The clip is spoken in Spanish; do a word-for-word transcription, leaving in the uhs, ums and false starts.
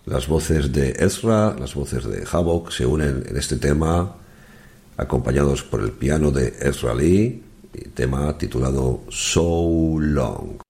Las voces de Ezra, las voces de Havok se unen en este tema, acompañados por el piano de Ezra Lee, tema titulado So Long.